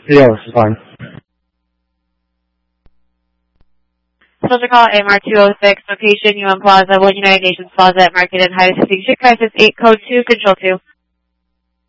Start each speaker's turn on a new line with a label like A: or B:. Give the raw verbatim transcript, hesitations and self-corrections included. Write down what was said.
A: Yeah, this is fine.
B: Soldier call A M R two oh six, location U N Plaza, One United Nations Plaza at Market and High Distinction Crisis eight, code two, control two.